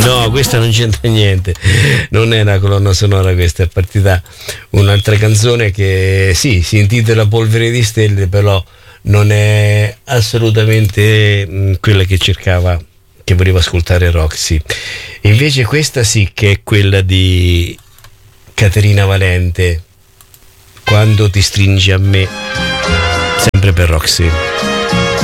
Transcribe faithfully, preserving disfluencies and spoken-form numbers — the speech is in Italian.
No, questa non c'entra niente, non è una colonna sonora, questa è partita un'altra canzone che sì, si intitola Polvere di Stelle, però non è assolutamente mh, quella che cercava, che voleva ascoltare Roxy. Invece questa sì che è quella di Caterina Valente, Quando ti stringi a me, sempre per Roxy.